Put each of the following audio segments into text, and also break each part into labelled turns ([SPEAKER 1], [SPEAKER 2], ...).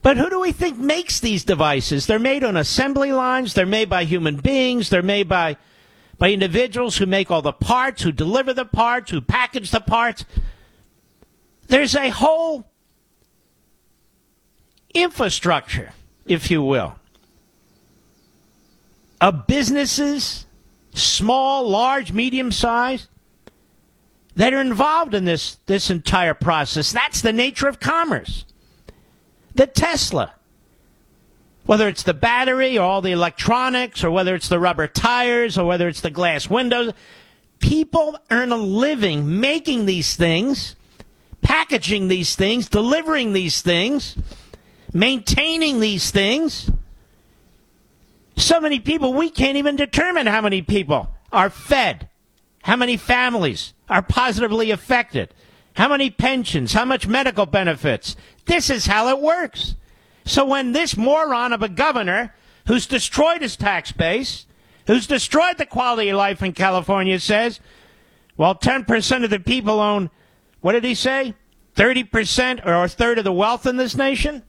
[SPEAKER 1] But who do we think makes these devices? They're made on assembly lines. They're made by human beings. They're made by individuals who make all the parts, who deliver the parts, who package the parts. There's a whole infrastructure, if you will, of businesses, small, large, medium-sized, that are involved in this entire process. That's the nature of commerce. The Tesla, whether it's the battery or all the electronics, or whether it's the rubber tires, or whether it's the glass windows, people earn a living making these things, packaging these things, delivering these things, maintaining these things. So many people, we can't even determine how many people are fed, how many families are positively affected, how many pensions, how much medical benefits. This is how it works. So when this moron of a governor who's destroyed his tax base, who's destroyed the quality of life in California says, well, 10% of the people own, what did he say? 30% or a third of the wealth in this nation?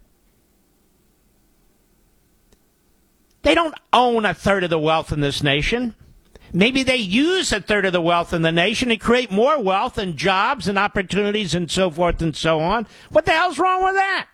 [SPEAKER 1] They don't own a third of the wealth in this nation. Maybe they use a third of the wealth in the nation to create more wealth and jobs and opportunities and so forth and so on. What the hell's wrong with that?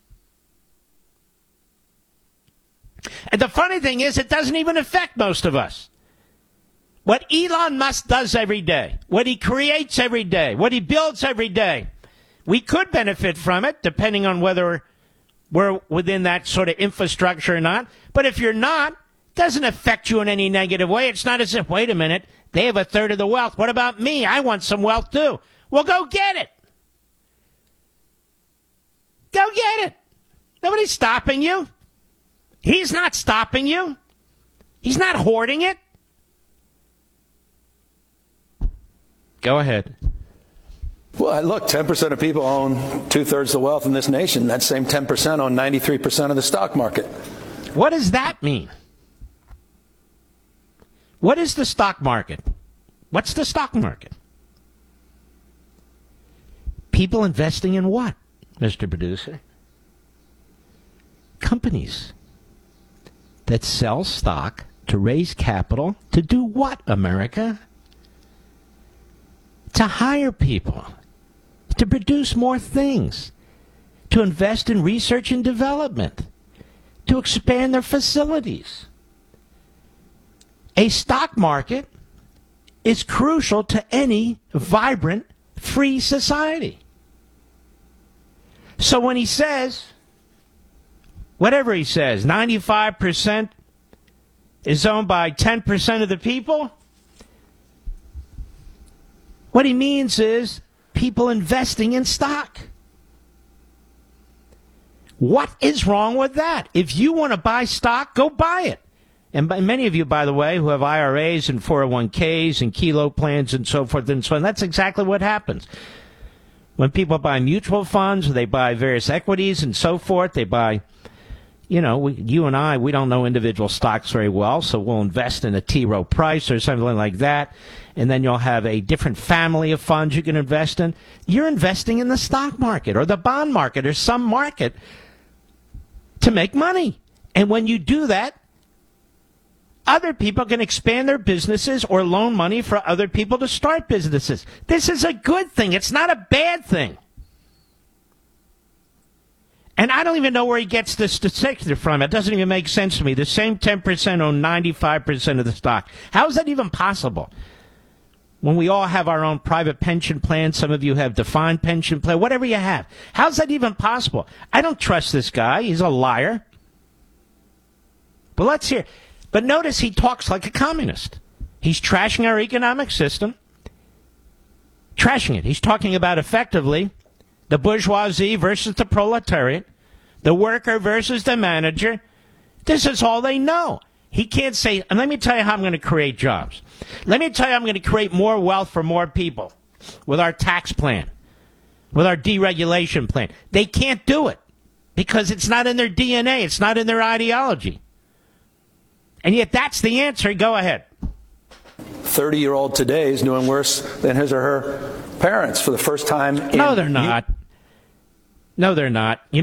[SPEAKER 1] And the funny thing is, it doesn't even affect most of us. What Elon Musk does every day, what he creates every day, what he builds every day, we could benefit from it, depending on whether we're within that sort of infrastructure or not. But if you're not, doesn't affect you in any negative way. It's not as if, wait a minute, they have a third of the wealth. What about me? I want some wealth too. Well, go get it. Go get it. Nobody's stopping you. He's not stopping you. He's not hoarding it. Go ahead.
[SPEAKER 2] Well, look, 10% of people own two-thirds of the wealth in this nation. That same 10% own 93% of the stock market.
[SPEAKER 1] What does that mean? What is the stock market? What's the stock market? People investing in what, Mr. Producer? Companies that sell stock to raise capital to do what, America? To hire people, to produce more things, to invest in research and development, to expand their facilities. A stock market is crucial to any vibrant, free society. So when he says, whatever he says, 95% is owned by 10% of the people, what he means is people investing in stock. What is wrong with that? If you want to buy stock, go buy it. And many of you, by the way, who have IRAs and 401ks and Kelo plans and so forth and so on, that's exactly what happens. When people buy mutual funds, they buy various equities and so forth, they buy, you and I, we don't know individual stocks very well, so we'll invest in a T. Rowe Price or something like that, and then you'll have a different family of funds you can invest in. You're investing in the stock market or the bond market or some market to make money. And when you do that, other people can expand their businesses or loan money for other people to start businesses. This is a good thing. It's not a bad thing. And I don't even know where he gets this statistic from. It doesn't even make sense to me. The same 10% own 95% of the stock. How is that even possible? When we all have our own private pension plan, some of you have defined pension plan, whatever you have. How's that even possible? I don't trust this guy. He's a liar. But let's hear. But notice he talks like a communist. He's trashing our economic system. Trashing it. He's talking about effectively the bourgeoisie versus the proletariat, the worker versus the manager. This is all they know. He can't say, and let me tell you how I'm going to create jobs. Let me tell you how I'm going to create more wealth for more people with our tax plan, with our deregulation plan. They can't do it because it's not in their DNA. It's not in their ideology. And yet that's the answer. Go ahead.
[SPEAKER 2] 30-year-old today is doing worse than his or her parents for the first time.
[SPEAKER 1] No, they're not. No, they're not.